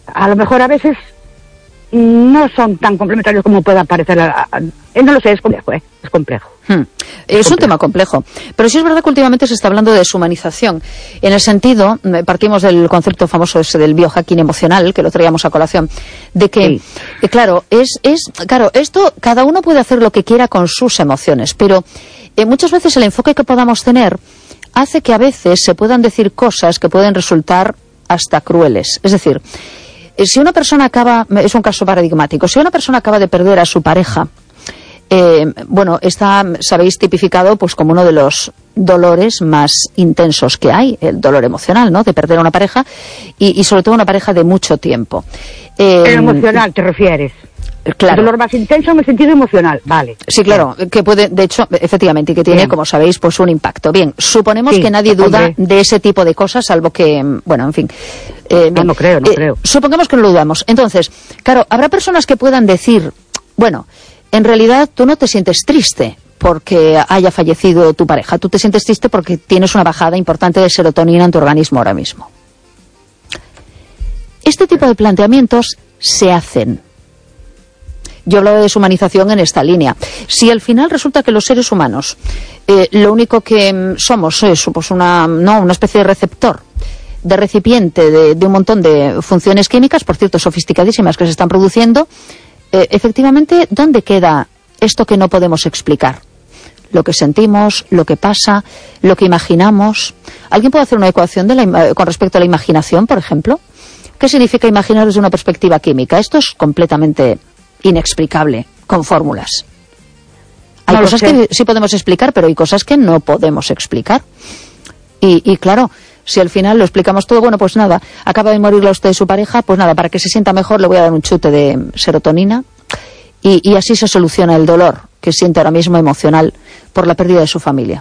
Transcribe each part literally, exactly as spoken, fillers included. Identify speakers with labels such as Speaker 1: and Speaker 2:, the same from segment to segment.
Speaker 1: a lo mejor a veces no son tan complementarios como pueda parecer. A, a, eh, no lo sé, es complejo, ¿eh? Es complejo.
Speaker 2: Hmm. Es, es complejo. Un tema complejo. Pero sí es verdad que últimamente se está hablando de deshumanización. En el sentido, partimos del concepto famoso ese del biohacking emocional, que lo traíamos a colación, de que, sí. eh, claro, es, es, claro, esto, cada uno puede hacer lo que quiera con sus emociones, pero eh, muchas veces el enfoque que podamos tener hace que a veces se puedan decir cosas que pueden resultar hasta crueles. Es decir, si una persona acaba, es un caso paradigmático, si una persona acaba de perder a su pareja, eh, bueno, está, sabéis, tipificado pues como uno de los dolores más intensos que hay, el dolor emocional, ¿no?, de perder a una pareja y, y sobre todo una pareja de mucho tiempo. Eh,
Speaker 1: el emocional, ¿te refieres?
Speaker 2: Claro.
Speaker 1: El dolor más intenso en el sentido emocional, vale.
Speaker 2: Sí, claro, que puede, de hecho, efectivamente, y que tiene, bien, como sabéis, pues un impacto. Bien, suponemos sí, que nadie duda hombre. de ese tipo de cosas, salvo que, bueno, en fin.
Speaker 1: Eh, no, no creo, no eh, creo.
Speaker 2: Supongamos que no lo dudamos. Entonces, claro, habrá personas que puedan decir, bueno, en realidad tú no te sientes triste porque haya fallecido tu pareja, tú te sientes triste porque tienes una bajada importante de serotonina en tu organismo ahora mismo. Este tipo de planteamientos se hacen. Yo hablo de deshumanización en esta línea. Si al final resulta que los seres humanos eh, lo único que somos es pues una, no, una especie de receptor, de recipiente de, de un montón de funciones químicas, por cierto, sofisticadísimas, que se están produciendo, eh, efectivamente, ¿dónde queda esto que no podemos explicar? Lo que sentimos, lo que pasa, lo que imaginamos. ¿Alguien puede hacer una ecuación de la, con respecto a la imaginación, por ejemplo? ¿Qué significa imaginar desde una perspectiva química? Esto es completamente inexplicable, con fórmulas. Hay no cosas que sí podemos explicar, pero hay cosas que no podemos explicar. Y, y claro, si al final lo explicamos todo, bueno, pues nada, acaba de morirle a usted su pareja, pues nada, para que se sienta mejor le voy a dar un chute de serotonina y, y así se soluciona el dolor que siente ahora mismo emocional por la pérdida de su familia.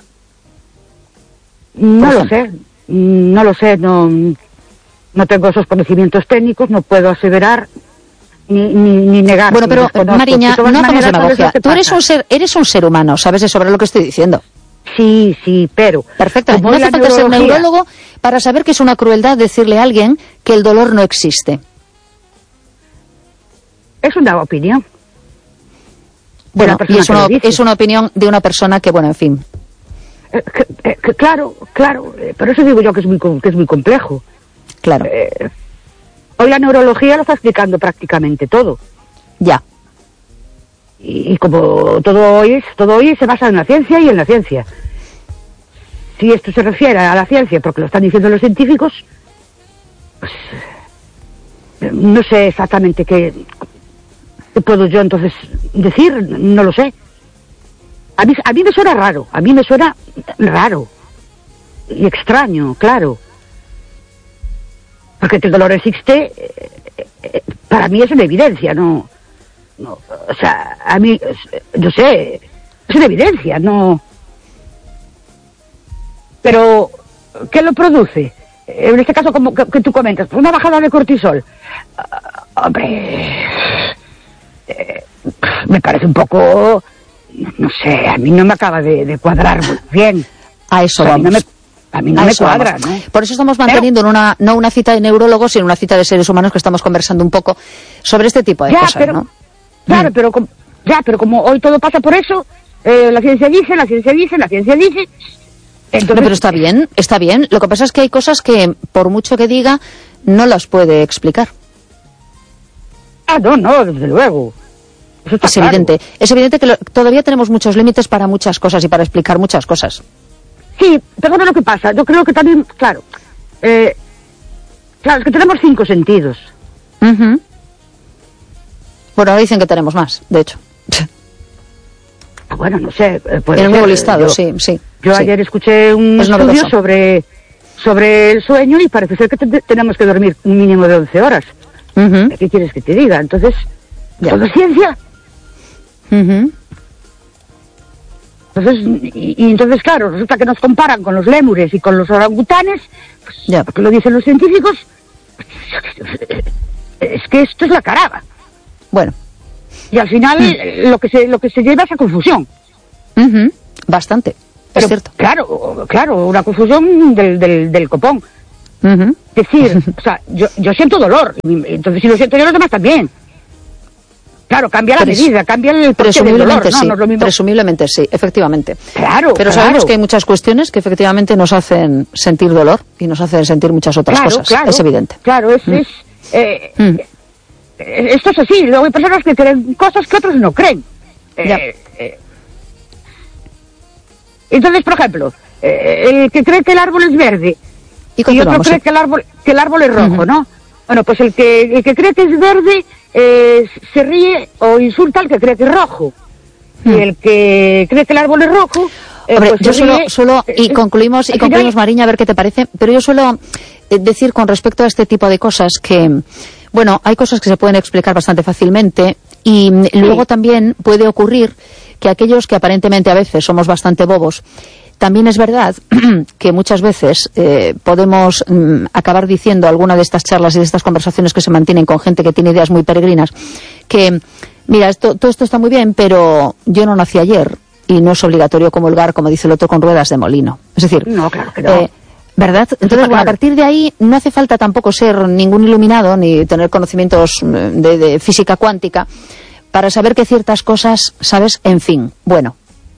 Speaker 1: No lo sé, no lo sé, no, no tengo esos conocimientos técnicos, no puedo aseverar Ni, ni, ni negar.
Speaker 2: Bueno, pero Mariña, de no hagamos demagogia. Tú eres un ser, eres un ser humano, sabes de sobre lo que estoy diciendo.
Speaker 1: Sí, sí, pero
Speaker 2: perfecto. No hace falta ser neurólogo para saber que es una crueldad decirle a alguien que el dolor no existe.
Speaker 1: Es una opinión.
Speaker 2: Bueno, y es una, es una opinión de una persona que, bueno, en fin.
Speaker 1: Eh, que, eh, que, claro, claro, eh, por eso digo yo que es muy, que es muy complejo.
Speaker 2: Claro.
Speaker 1: Eh, Hoy la neurología lo está explicando prácticamente todo.
Speaker 2: Ya.
Speaker 1: Y, y como todo hoy es, todo hoy se basa en la ciencia y en la ciencia. Si esto se refiere a la ciencia, porque lo están diciendo los científicos, pues no sé exactamente qué, qué puedo yo entonces decir, no lo sé. A mí, a mí me suena raro, a mí me suena raro y extraño, claro. Porque el dolor existe, eh, eh, para mí es una evidencia, no, no, o sea, a mí, yo sé, es una evidencia, no. Pero, ¿qué lo produce? En este caso, como que, que tú comentas, una bajada de cortisol. Uh, hombre, eh, me parece un poco, no sé, a mí no me acaba de, de cuadrar muy bien.
Speaker 2: A eso vamos.
Speaker 1: A mí no me, A mí no me cuadra, ¿no?
Speaker 2: Por eso estamos manteniendo pero, una, no una cita de neurólogos, sino una cita de seres humanos que estamos conversando un poco sobre este tipo de
Speaker 1: ya,
Speaker 2: cosas,
Speaker 1: pero,
Speaker 2: ¿no?
Speaker 1: Claro,
Speaker 2: mm.
Speaker 1: pero, ya, pero como hoy todo pasa por eso, eh, la ciencia dice, la ciencia dice, la ciencia dice... Entonces,
Speaker 2: no, pero está bien, está bien. Lo que pasa es que hay cosas que, por mucho que diga, no las puede explicar.
Speaker 1: Ah, no, no, desde luego. Eso está
Speaker 2: es
Speaker 1: claro.
Speaker 2: evidente. Es evidente que lo, todavía tenemos muchos límites para muchas cosas y para explicar muchas cosas.
Speaker 1: Sí, pero no lo que pasa, yo creo que también, claro, eh, claro, es que tenemos cinco sentidos.
Speaker 2: Uh-huh. Bueno, ahora dicen que tenemos más, de hecho.
Speaker 1: Bueno, no sé.
Speaker 2: En el nuevo listado, yo, sí, sí.
Speaker 1: Yo
Speaker 2: sí.
Speaker 1: ayer escuché un
Speaker 2: es
Speaker 1: estudio
Speaker 2: novedoso.
Speaker 1: sobre, sobre el sueño y parece ser que te, tenemos que dormir un mínimo de once horas.
Speaker 2: Uh-huh.
Speaker 1: ¿Qué quieres que te diga? Entonces,
Speaker 2: ya.
Speaker 1: ¿todo es ciencia?
Speaker 2: Uh-huh.
Speaker 1: Entonces, y, y entonces, claro, resulta que nos comparan con los lémures y con los orangutanes, pues,
Speaker 2: ya.
Speaker 1: porque lo dicen los científicos, es que esto es la caraba.
Speaker 2: Bueno.
Speaker 1: Y al final mm. lo que se lo que se lleva es a confusión.
Speaker 2: Uh-huh. Bastante,
Speaker 1: Pero,
Speaker 2: es cierto.
Speaker 1: Claro, claro, una confusión del, del, del copón.
Speaker 2: Uh-huh.
Speaker 1: Es decir, o sea, yo, yo siento dolor, entonces si lo siento yo, los demás también. Claro, cambia la
Speaker 2: Pres
Speaker 1: medida, cambia el porqué del dolor, ¿no?
Speaker 2: Sí,
Speaker 1: no es lo mismo.
Speaker 2: Presumiblemente sí, efectivamente.
Speaker 1: Claro,
Speaker 2: Pero
Speaker 1: claro.
Speaker 2: sabemos que hay muchas cuestiones que efectivamente nos hacen sentir dolor y nos hacen sentir muchas otras
Speaker 1: claro,
Speaker 2: cosas,
Speaker 1: claro,
Speaker 2: es evidente.
Speaker 1: Claro, es... Mm. es eh, mm. eh, esto es así, luego hay personas que creen cosas que otros no creen. Eh, eh. Entonces, por ejemplo, eh, el que cree que el árbol es verde y, y otro cree que el árbol, que el árbol es rojo, uh-huh. ¿no? Bueno, pues el que, el que cree que es verde eh, se ríe o insulta al que cree que es rojo. Mm. Y el que cree que el árbol es rojo... Eh,
Speaker 2: Hombre,
Speaker 1: pues
Speaker 2: yo suelo,
Speaker 1: ríe,
Speaker 2: suelo, y concluimos, y concluimos, Mariña, a ver qué te parece, pero yo suelo decir con respecto a este tipo de cosas que, bueno, hay cosas que se pueden explicar bastante fácilmente y sí. Luego también puede ocurrir que aquellos que aparentemente a veces somos bastante bobos, también es verdad que muchas veces eh, podemos mm, acabar diciendo alguna de estas charlas y de estas conversaciones que se mantienen con gente que tiene ideas muy peregrinas, que, mira, esto, todo esto está muy bien, pero yo no nací ayer y no es obligatorio comulgar, como dice el otro, con ruedas de molino. Es decir,
Speaker 1: no, claro que no.
Speaker 2: Eh, ¿verdad? Entonces, bueno, a partir de ahí no hace falta tampoco ser ningún iluminado ni tener conocimientos de, de física cuántica para saber que ciertas cosas, ¿sabes? En fin, bueno.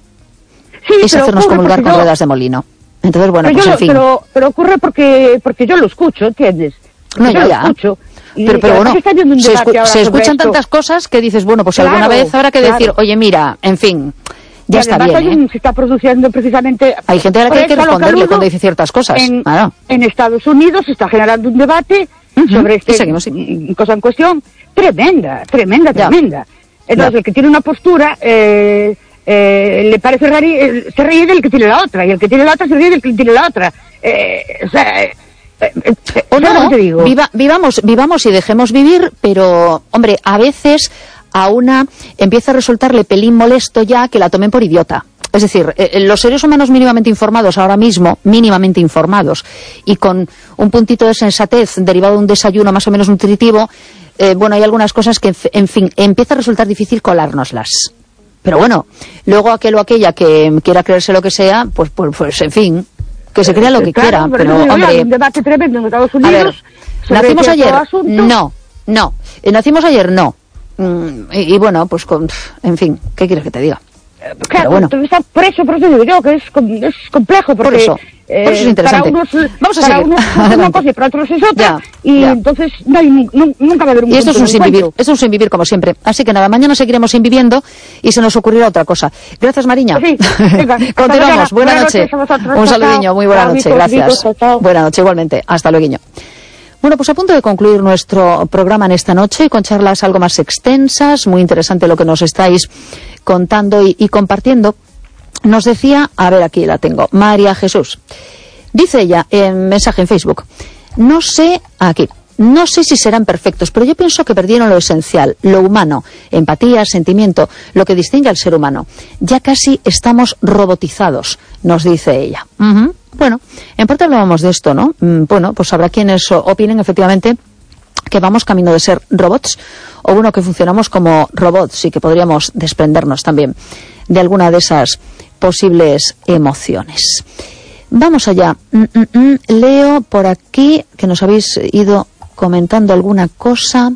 Speaker 1: Sí,
Speaker 2: es hacernos comulgar con yo, ruedas de molino. Entonces, bueno, pues
Speaker 1: yo,
Speaker 2: en fin.
Speaker 1: Pero, pero ocurre porque porque yo lo escucho, ¿entiendes?
Speaker 2: No,
Speaker 1: yo
Speaker 2: ya,
Speaker 1: lo
Speaker 2: ya.
Speaker 1: escucho. Y,
Speaker 2: pero, pero
Speaker 1: y
Speaker 2: bueno, se, escu se escuchan
Speaker 1: esto.
Speaker 2: tantas cosas que dices, bueno, pues
Speaker 1: claro,
Speaker 2: alguna vez habrá que
Speaker 1: claro.
Speaker 2: decir, oye, mira, en fin, ya
Speaker 1: y
Speaker 2: está bien,
Speaker 1: hay un,
Speaker 2: ¿eh?
Speaker 1: se está produciendo precisamente...
Speaker 2: Hay gente a la que hay que responderle cuando dice ciertas cosas.
Speaker 1: En,
Speaker 2: claro.
Speaker 1: en Estados Unidos se está generando un debate uh-huh. sobre este
Speaker 2: seguimos, sí.
Speaker 1: cosa en cuestión tremenda, tremenda,
Speaker 2: ya.
Speaker 1: tremenda. Entonces,
Speaker 2: ya.
Speaker 1: el que tiene una postura... Eh, Eh, le parece raro, eh, se ríe del que tiene la otra, y el que tiene la otra se ríe del que tiene la otra. Eh, o sea, eh, eh,
Speaker 2: o no,
Speaker 1: te digo?
Speaker 2: Viva, vivamos, vivamos y dejemos vivir, pero, hombre, a veces a una empieza a resultarle pelín molesto ya que la tomen por idiota. Es decir, eh, los seres humanos mínimamente informados ahora mismo, mínimamente informados, y con un puntito de sensatez derivado de un desayuno más o menos nutritivo, eh, bueno, hay algunas cosas que, en fin, empieza a resultar difícil colárnoslas. Pero bueno, luego aquel o aquella que quiera creerse lo que sea, pues, pues, pues en fin, que se crea lo que
Speaker 1: claro,
Speaker 2: quiera.
Speaker 1: Pero,
Speaker 2: pero, hombre,
Speaker 1: hay un debate tremendo en Estados Unidos.
Speaker 2: A ver, ¿nacimos ayer? No, no. ¿Nacimos ayer? No. Y, y bueno, pues, con, en fin, ¿qué quieres que te diga?
Speaker 1: Claro,
Speaker 2: bueno.
Speaker 1: está por eso, por eso digo yo, que es, es complejo. Porque,
Speaker 2: por eso,
Speaker 1: eh,
Speaker 2: por eso es interesante.
Speaker 1: Para unos,
Speaker 2: Vamos a
Speaker 1: para
Speaker 2: seguir.
Speaker 1: unos es una cosa y para otros es otra.
Speaker 2: Ya,
Speaker 1: y
Speaker 2: ya.
Speaker 1: entonces no hay, no, nunca va a haber un
Speaker 2: Y esto es un sin vivir,
Speaker 1: encuentro.
Speaker 2: esto es un sin vivir como siempre. Así que nada, mañana seguiremos sin viviendo y se nos ocurrirá otra cosa. Gracias, Mariña.
Speaker 1: Sí, venga,
Speaker 2: continuamos. Buena,
Speaker 1: buena
Speaker 2: noche.
Speaker 1: noche
Speaker 2: Un saludiño, muy buena noche. Gracias. Buena noche igualmente. Hasta luego. Bueno, pues a punto de concluir nuestro programa en esta noche con charlas algo más extensas, muy interesante lo que nos estáis contando y, y compartiendo. Nos decía, a ver, aquí la tengo, María Jesús. Dice ella en mensaje en Facebook, no sé, aquí, no sé si serán perfectos, pero yo pienso que perdieron lo esencial, lo humano, empatía, sentimiento, lo que distingue al ser humano. Ya casi estamos robotizados, nos dice ella. Uh-huh. Bueno, en parte hablábamos de esto, ¿no? Bueno, pues habrá quienes opinen efectivamente que vamos camino de ser robots, o bueno, que funcionamos como robots y que podríamos desprendernos también de alguna de esas posibles emociones. Vamos allá. Mm, mm, mm. Leo por aquí que nos habéis ido comentando alguna cosa.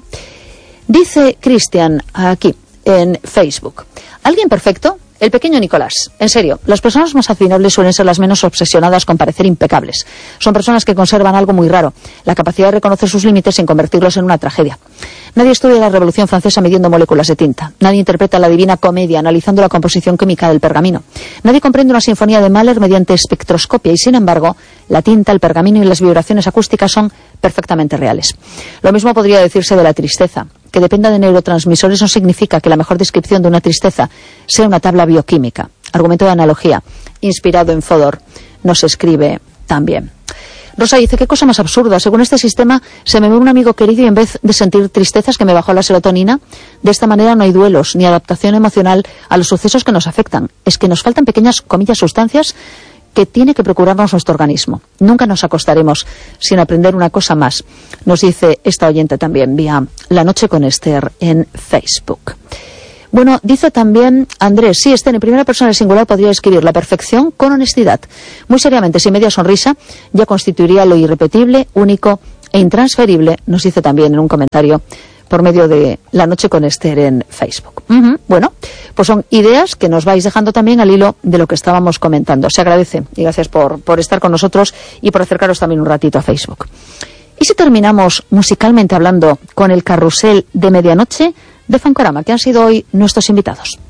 Speaker 2: Dice Cristian aquí en Facebook. ¿Alguien perfecto? El pequeño Nicolás. En serio, las personas más admirables suelen ser las menos obsesionadas con parecer impecables. Son personas que conservan algo muy raro, la capacidad de reconocer sus límites sin convertirlos en una tragedia. Nadie estudia la Revolución Francesa midiendo moléculas de tinta. Nadie interpreta la Divina Comedia analizando la composición química del pergamino. Nadie comprende una sinfonía de Mahler mediante espectroscopia y, sin embargo, la tinta, el pergamino y las vibraciones acústicas son perfectamente reales. Lo mismo podría decirse de la tristeza. Que dependa de neurotransmisores no significa que la mejor descripción de una tristeza sea una tabla bioquímica. Argumento de analogía, inspirado en Fodor, nos escribe también. Rosa dice, qué cosa más absurda. Según este sistema, se me ve un amigo querido y en vez de sentir tristezas que me bajó la serotonina, de esta manera no hay duelos ni adaptación emocional a los sucesos que nos afectan. Es que nos faltan pequeñas, comillas, sustancias que tiene que procurarnos nuestro organismo. Nunca nos acostaremos sin aprender una cosa más, nos dice esta oyente también vía La Noche con Esther en Facebook. Bueno, dice también Andrés, sí, Esther, en primera persona del singular podría escribir la perfección con honestidad. Muy seriamente, sin media sonrisa, ya constituiría lo irrepetible, único e intransferible, nos dice también en un comentario por medio de La Noche con Esther en Facebook. Uh-huh. Bueno, pues son ideas que nos vais dejando también al hilo de lo que estábamos comentando. Se agradece y gracias por, por estar con nosotros y por acercaros también un ratito a Facebook. ¿Y si terminamos musicalmente hablando con el carrusel de medianoche de Fancorama, que han sido hoy nuestros invitados?